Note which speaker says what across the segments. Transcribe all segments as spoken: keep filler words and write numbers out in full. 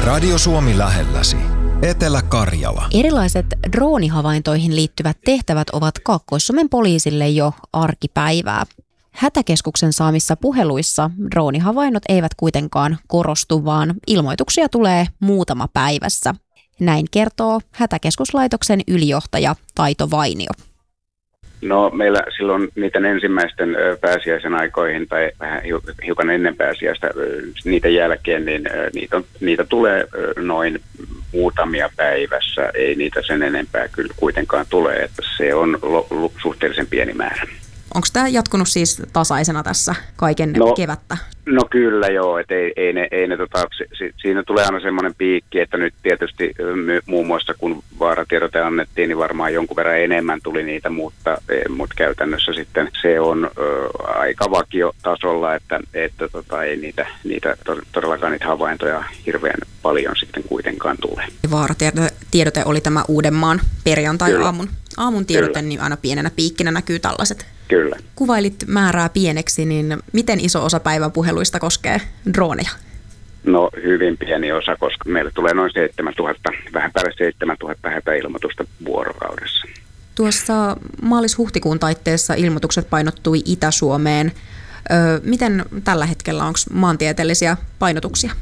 Speaker 1: Radio Suomi lähelläsi. Etelä-Karjala.
Speaker 2: Erilaiset droonihavaintoihin liittyvät tehtävät ovat Kaakkois-Suomen poliisille jo arkipäivää. Hätäkeskuksen saamissa puheluissa droonihavainnot eivät kuitenkaan korostu, vaan ilmoituksia tulee muutama päivässä. Näin kertoo Hätäkeskuslaitoksen ylijohtaja Taito Vainio.
Speaker 3: No meillä silloin niiden ensimmäisten pääsiäisen aikoihin tai vähän hiukan ennen pääsiäistä niiden jälkeen, niin niitä, niitä tulee noin muutamia päivässä. Ei niitä sen enempää kyllä kuitenkaan tule, että se on suhteellisen pieni määrä.
Speaker 2: Onko tämä jatkunut siis tasaisena tässä kaiken
Speaker 3: no,
Speaker 2: kevättä?
Speaker 3: No kyllä joo, että ei, ei ne, ei ne tota, si, siinä tulee aina semmoinen piikki, että nyt tietysti muun muassa kun vaaratiedote annettiin, niin varmaan jonkun verran enemmän tuli niitä, mutta, mutta käytännössä sitten se on ö, aika vakiotasolla, että, että tota, ei niitä, niitä todellakaan niitä havaintoja hirveän paljon sitten kuitenkaan tule.
Speaker 2: Vaaratiedote oli tämä Uudenmaan perjantai-aamun aamun tiedote, kyllä. Niin aina pienenä piikkinä näkyy tällaiset.
Speaker 3: Kyllä.
Speaker 2: Kuvailit määrää pieneksi, niin miten iso osa päivän puheluista koskee drooneja?
Speaker 3: No hyvin pieni osa, koska meille tulee noin seitsemäntuhatta, vähän päälle seitsemäntuhatta hätäilmoitusta vuorokaudessa.
Speaker 2: Tuossa maalis-huhtikuun taitteessa ilmoitukset painottui Itä-Suomeen. Öö, miten tällä hetkellä, onko maantieteellisiä painotuksia?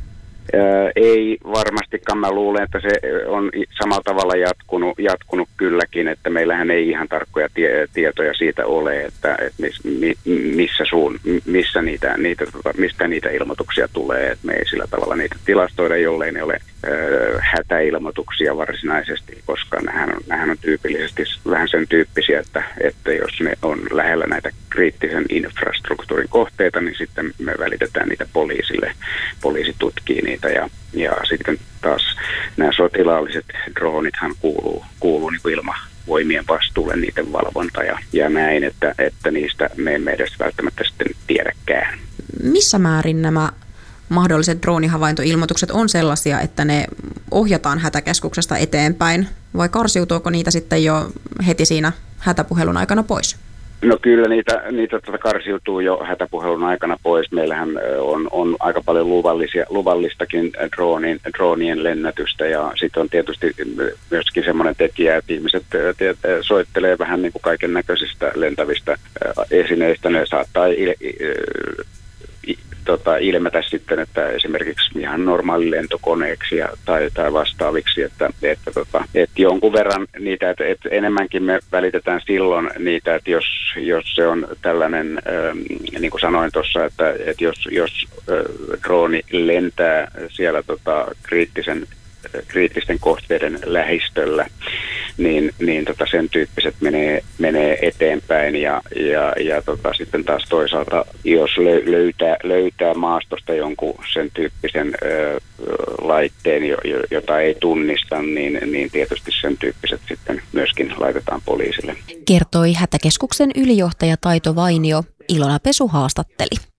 Speaker 3: Ää, ei varmastikaan. Mä luulen, että se on samalla tavalla jatkunut, jatkunut kylläkin, että meillähän ei ihan tarkkoja tie, tietoja siitä ole, että, että miss, mi, missä, suun, missä niitä, niitä, mistä niitä ilmoituksia tulee. Että me ei sillä tavalla niitä tilastoida, jollei ne ole ää, hätäilmoituksia varsinaisesti, koska nämähän on, nämähän on tyypillisesti vähän sen tyyppisiä, että, että jos ne on lähellä näitä kriittisen infrastruktuurin kohteita, niin sitten me välitetään niitä poliisille. Poliisi tutkii niitä. Ja, ja sitten taas nämä sotilaalliset droonithan kuuluu, kuuluu niin kuin ilmavoimien vastuulle niiden valvonta ja, ja näin, että, että niistä me emme edes välttämättä sitten tiedäkään.
Speaker 2: Missä määrin nämä mahdolliset droonihavaintoilmoitukset on sellaisia, että ne ohjataan hätäkeskuksesta eteenpäin vai karsiutuuko niitä sitten jo heti siinä hätäpuhelun aikana pois?
Speaker 3: No kyllä niitä, niitä tuota karsiutuu jo hätäpuhelun aikana pois. Meillähän on, on aika paljon luvallisia, luvallistakin droonin, droonien lennätystä ja sitten on tietysti myöskin semmoinen tekijä, että ihmiset soittelee vähän niin kuin kaiken näköisistä lentävistä esineistä. Ne saattaa il, il, tota, ilmetä sitten, että esimerkiksi ihan normaali lentokoneeksi ja, tai, tai vastaaviksi, että, että, tota, että jonkun verran niitä, että, että enemmänkin me välitetään silloin niitä, että jos, jos se on tällainen, ähm, niin kuin sanoin tuossa, että, että jos, jos äh, drooni lentää siellä tota, kriittisen kriittisten kohteiden lähistöllä, niin, niin tota sen tyyppiset menee, menee eteenpäin ja, ja, ja tota sitten taas toisaalta, jos löytää, löytää maastosta jonkun sen tyyppisen ö, laitteen, jo, jota ei tunnista, niin, niin tietysti sen tyyppiset sitten myöskin laitetaan poliisille.
Speaker 2: Kertoi Hätäkeskuksen ylijohtaja Taito Vainio. Ilona Pesu haastatteli.